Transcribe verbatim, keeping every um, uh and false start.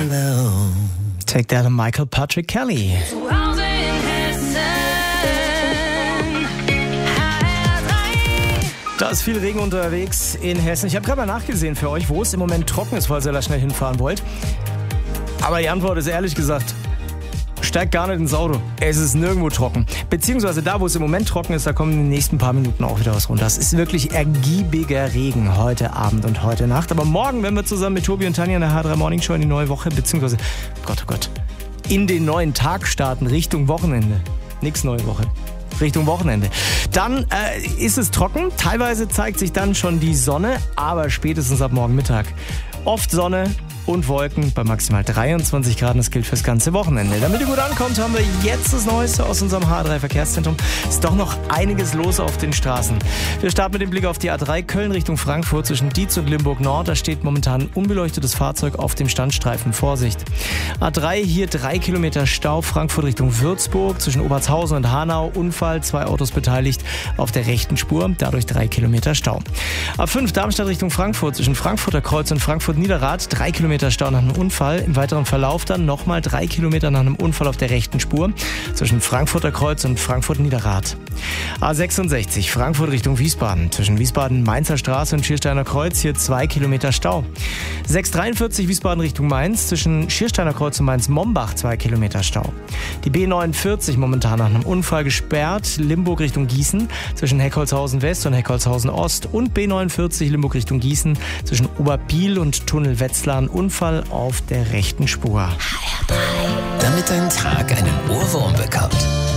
Hello. Take that, Michael Patrick Kelly. Zu Hause in Hessen. H R drei. Da ist viel Regen unterwegs in Hessen. Ich habe gerade mal nachgesehen für euch, wo es im Moment trocken ist, falls ihr da schnell hinfahren wollt. Aber die Antwort ist ehrlich gesagt, steigt gar nicht ins Auto. Es ist nirgendwo trocken. Beziehungsweise da, wo es im Moment trocken ist, da kommen in den nächsten paar Minuten auch wieder was runter. Es ist wirklich ergiebiger Regen heute Abend und heute Nacht. Aber morgen, wenn wir zusammen mit Tobi und Tanja in der H drei Morning Show in die neue Woche, beziehungsweise, Gott, oh Gott, in den neuen Tag starten, Richtung Wochenende. Nix neue Woche. Richtung Wochenende. Dann äh, ist es trocken. Teilweise zeigt sich dann schon die Sonne, aber spätestens ab morgen Mittag. Oft Sonne und Wolken bei maximal dreiundzwanzig Grad. Das gilt fürs ganze Wochenende. Damit ihr gut ankommt, haben wir jetzt das Neueste aus unserem H drei Verkehrszentrum. Ist doch noch einiges los auf den Straßen. Wir starten mit dem Blick auf die A drei Köln Richtung Frankfurt zwischen Dietz und Limburg Nord. Da steht momentan ein unbeleuchtetes Fahrzeug auf dem Standstreifen. Vorsicht. A drei hier drei Kilometer Stau. Frankfurt Richtung Würzburg zwischen Obertshausen und Hanau. Unfall, zwei Autos beteiligt auf der rechten Spur. Dadurch drei Kilometer Stau. A fünf Darmstadt Richtung Frankfurt zwischen Frankfurter Kreuz und Frankfurt Niederrad. drei Kilometer Stau nach einem Unfall. Im weiteren Verlauf dann nochmal drei Kilometer nach einem Unfall auf der rechten Spur zwischen Frankfurter Kreuz und Frankfurt Niederrad. A sechsundsechzig Frankfurt Richtung Wiesbaden. Zwischen Wiesbaden-Mainzer Straße und Schiersteiner Kreuz hier zwei Kilometer Stau. sechshundertdreiundvierzig Wiesbaden Richtung Mainz. Zwischen Schiersteiner Kreuz und Mainz-Mombach zwei Kilometer Stau. Die B neunundvierzig momentan nach einem Unfall gesperrt. Limburg Richtung Gießen. Zwischen Heckholzhausen West und Heckholzhausen Ost. Und B neunundvierzig Limburg Richtung Gießen. Zwischen Oberbiel und Tunnel Wetzlar. Unfall auf der rechten Spur. Damit dein Tag einen Ohrwurm bekommt.